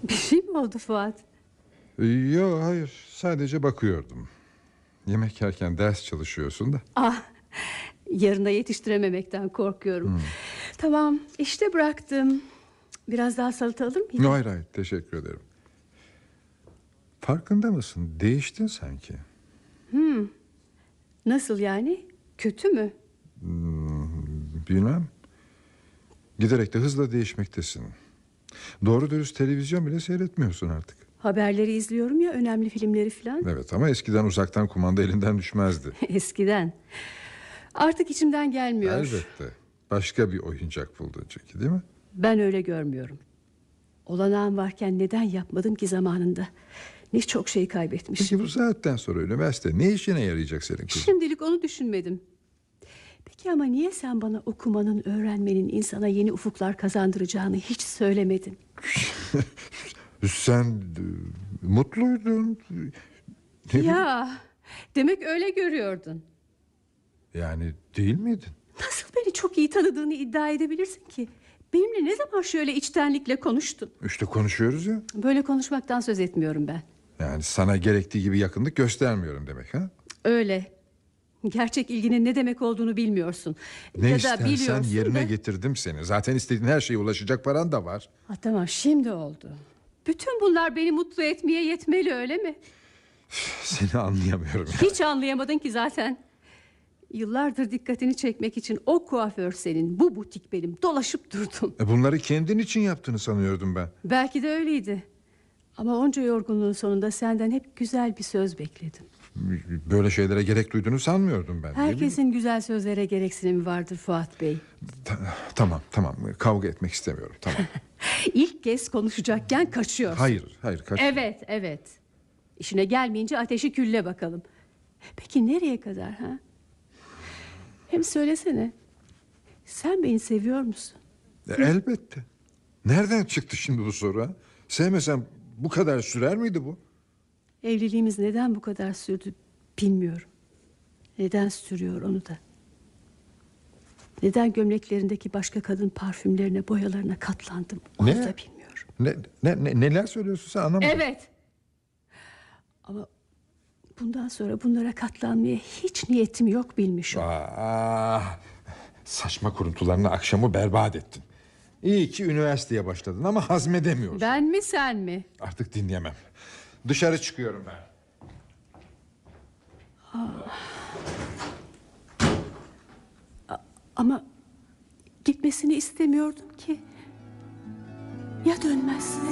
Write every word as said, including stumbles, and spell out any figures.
Bir şey mi oldu Fuat? Yok, hayır, sadece bakıyordum. Yemek yerken ders çalışıyorsun da. Ah, yarına yetiştirememekten korkuyorum. Hmm. Tamam, işte bıraktım. Biraz daha salata alır mıyım? Hayır hayır, teşekkür ederim. Farkında mısın? Değiştin sanki. Hmm. Nasıl yani? Kötü mü? Hmm, bilmem. Giderek de hızla değişmektesin. Doğru dürüst televizyon bile seyretmiyorsun artık. Haberleri izliyorum ya, önemli filmleri falan. Evet, ama eskiden uzaktan kumanda elinden düşmezdi. Eskiden. Artık içimden gelmiyor. Elbette. Başka bir oyuncak buldun çünkü, değil mi? Ben öyle görmüyorum. Olanağım varken neden yapmadım ki zamanında? Ne çok şey kaybetmişim. Peki bu saatten sonra üniversite ne işine yarayacak senin kızım? Şimdilik onu düşünmedim. Peki ama niye sen bana okumanın, öğrenmenin insana yeni ufuklar kazandıracağını hiç söylemedin? Sen e, mutluydun. Ne Ya, demek öyle görüyordun. Yani değil miydin? Nasıl beni çok iyi tanıdığını iddia edebilirsin ki? Benimle ne zaman şöyle içtenlikle konuştun? İşte konuşuyoruz ya. Böyle konuşmaktan söz etmiyorum ben. Yani sana gerektiği gibi yakınlık göstermiyorum demek, ha? Öyle. Gerçek ilginin ne demek olduğunu bilmiyorsun. Ne ya istersen da biliyorsun yerine da... getirdim seni. Zaten istediğin her şeye ulaşacak paran da var. Ha, tamam, şimdi oldu. Bütün bunlar beni mutlu etmeye yetmeli, öyle mi? Seni anlayamıyorum ya. Hiç anlayamadın ki zaten. Yıllardır dikkatini çekmek için o kuaför senin, bu butik benim, dolaşıp durdum. E bunları kendin için yaptığını sanıyordum ben. Belki de öyleydi. Ama onca yorgunluğun sonunda senden hep güzel bir söz bekledim. Böyle şeylere gerek duyduğunu sanmıyordum ben. Herkesin güzel sözlere gereksinimi vardır Fuat Bey. Ta- tamam tamam, kavga etmek istemiyorum, tamam. İlk kez konuşacakken kaçıyorsun. Hayır hayır kaç. Evet evet. İşine gelmeyince ateşi külle bakalım. Peki nereye kadar ha? Hem söylesene. Sen beni seviyor musun? E, elbette. Nereden çıktı şimdi bu soru, ha? Sevmesem bu kadar sürer miydi bu? Evliliğimiz neden bu kadar sürdü bilmiyorum. Neden sürüyor onu da. Neden gömleklerindeki başka kadın parfümlerine, boyalarına katlandım onu Ne? da bilmiyorum. Ne, ne, ne neler söylüyorsun sen, anlamadım. Evet. Ama bundan sonra bunlara katlanmaya hiç niyetim yok, bilmiş ol. Aa, saçma kuruntularını akşamı berbat ettin. İyi ki üniversiteye başladın ama hazmedemiyorsun. Ben mi sen mi? Artık dinleyemem. Dışarı çıkıyorum ben. Ama gitmesini istemiyordum ki. Ya dönmezse?